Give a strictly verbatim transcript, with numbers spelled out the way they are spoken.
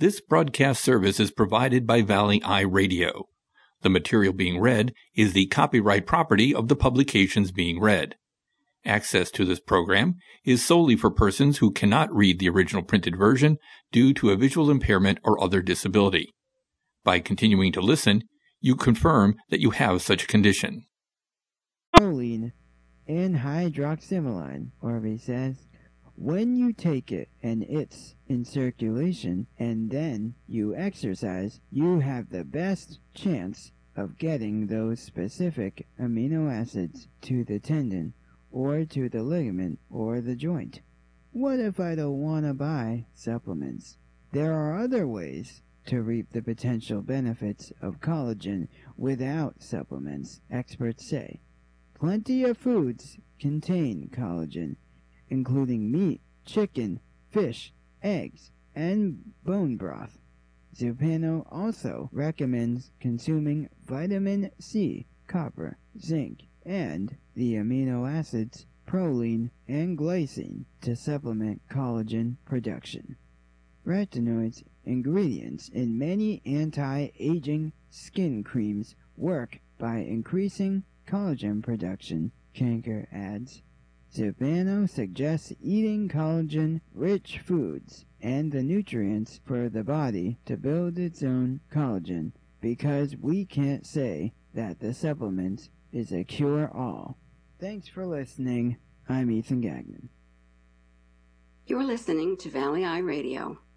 This broadcast service is provided by Valley Eye Radio. The material being read is the copyright property of the publications being read. Access to this program is solely for persons who cannot read the original printed version due to a visual impairment or other disability. By continuing to listen, you confirm that you have such a condition. Proline and hydroxylamine, Orby says, when you take it and it's in circulation and then you exercise, you have the best chance of getting those specific amino acids to the tendon or to the ligament or the joint. What if I don't want to buy supplements? There are other ways to reap the potential benefits of collagen without supplements, experts say. Plenty of foods contain collagen, including meat, chicken, fish, eggs, and bone broth. Zuppano also recommends consuming vitamin C, copper, zinc, and the amino acids proline and glycine to supplement collagen production. Retinoids ingredients in many anti-aging skin creams work by increasing collagen production, Canker adds. Zuppano suggests eating collagen-rich foods and the nutrients for the body to build its own collagen, because we can't say that the supplement is a cure-all. Thanks for listening. I'm Ethan Gagnon. You're listening to Valley Eye Radio.